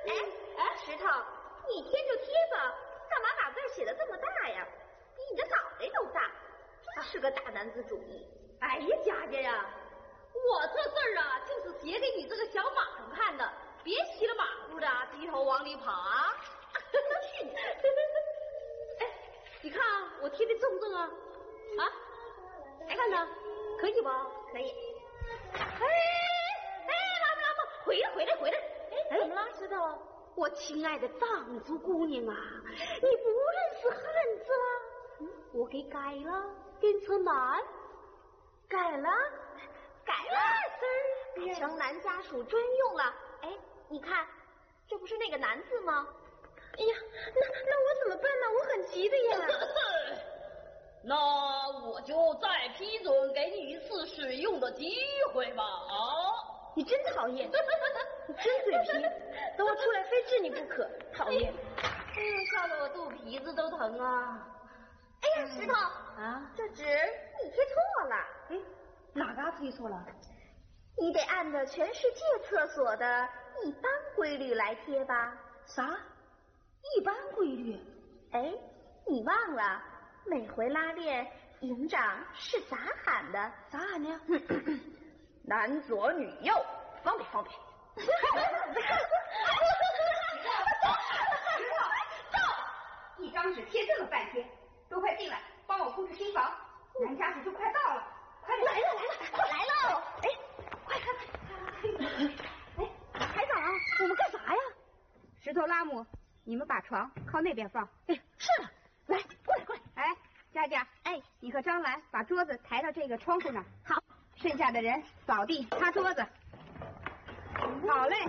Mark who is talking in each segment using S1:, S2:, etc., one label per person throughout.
S1: 石头，你贴就贴吧，干嘛把字写的这么大呀？比你的脑袋都大，真是个大男子主义。
S2: 哎呀，佳佳呀，我这字儿啊，就是写给你这个小马上看的，别稀里马虎的低头往里跑啊！去你！哎，你看啊，我贴的重不重啊？啊，看呢，可以不？
S1: 可以。
S2: 拉姆，回来！
S1: 哎，怎么了，石头？
S2: 我亲爱的藏族姑娘啊，你不认识汉字了？我给改了，变成男。
S1: 改了，改成男家属专用了。哎，你看，这不是那个男字吗？
S2: 哎呀，那我怎么办呢？我很急的呀。
S3: 那我就再批准给你一次使用的机会吧。
S2: 你真讨厌，你真嘴皮，等我出来非治你不可，讨厌。
S3: 笑得我肚皮子都疼啊。
S1: 哎呀，石头啊，这纸你贴错了。
S2: 哎，哪嘎贴错了？
S1: 你得按照全世界厕所的一般规律来贴吧。
S2: 啥？一般规律？
S1: 哎，你忘了？每回拉练，营长是咋喊的？
S2: 咋喊的呀？
S1: 男左女右，方便。
S4: 走！一张纸贴这么半天，都快进来，帮我布置新房，男家属就快到了，快点！
S1: 来喽！哎，快！
S4: 哎，台长，我们干啥呀？石头拉姆，你们把床靠那边放。
S2: 哎，是的，来，过来。
S4: 哎，佳佳，
S1: 哎，
S4: 你和张兰把桌子抬到这个窗户那儿。
S1: 好，
S4: 剩下的人扫地、擦桌子。好嘞。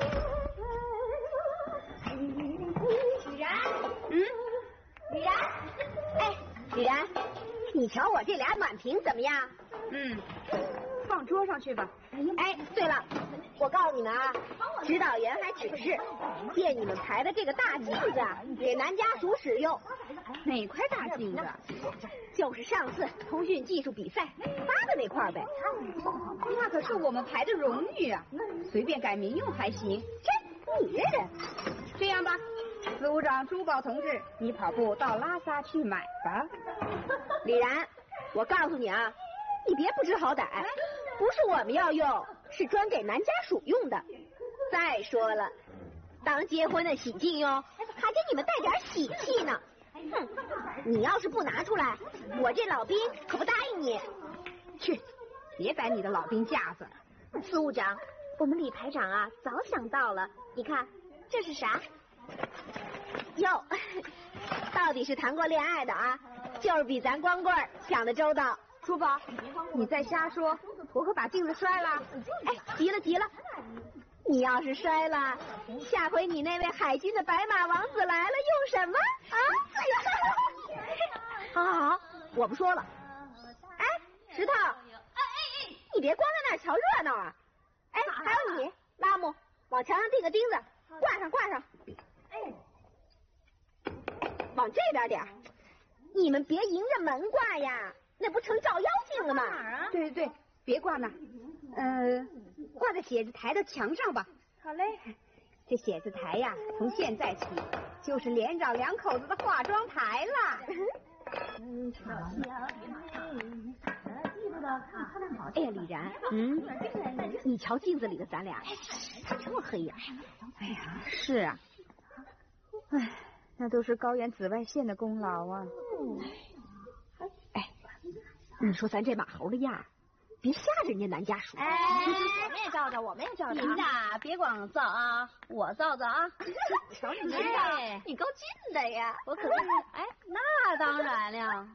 S1: 李然，
S4: 李然，
S1: 哎，李然，你瞧我这俩暖瓶怎么样？
S4: 放桌上去吧。
S1: 哎，对了，我告诉你们啊，指导员还指示借你们排的这个大镜子啊，给男家属使用。
S4: 哪块大镜子？
S1: 就是上次通讯技术比赛发的那块呗。
S4: 那可是我们排的荣誉啊，随便改民用还行。
S1: 你这人，
S4: 这样吧，司务长朱宝同志，你跑步到拉萨去买吧。
S1: 李然，我告诉你啊，你别不知好歹，不是我们要用，是专给男家属用的。再说了，当结婚的喜庆用，还给你们带点喜气呢。哼，你要是不拿出来，我这老兵可不答应你。
S4: 去，别摆你的老兵架子。
S1: 司务长，我们李排长啊，早想到了。你看，这是啥？哟，到底是谈过恋爱的啊，就是比咱光棍想的周到。
S4: 朱宝，你再瞎说，我可把镜子摔了。
S1: 哎，急了！你要是摔了，下回你那位海军的白马王子来了，用什么啊？好，我不说了。哎，石头，你别光在那儿瞧热闹啊！哎，还有你，拉姆，往墙上钉个钉子，挂上。往这边点，你们别迎着门挂呀，那不成照妖镜了吗？
S4: 对，别挂那儿，挂在写字台的墙上吧。
S1: 好嘞。
S4: 这写字台呀，从现在起就是连长两口子的化妆台了。
S1: 哎呀，李然，你瞧镜子里的咱俩，咋这么黑呀？
S4: 哎呀，是啊，哎，那都是高原紫外线的功劳啊。
S1: 哎，你说咱这马猴的样，别吓着人家男家属。
S2: 哎，我们也照着。您呐，别光照啊，我照着啊。
S1: 瞧你这个，你够近的呀。
S2: 我可哎，那当然了。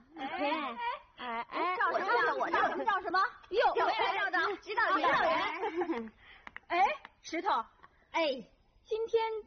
S2: 我照什么？照什么？
S1: 哟，我也来照着。指导员。
S2: 哎，石头，
S1: 哎，
S2: 今天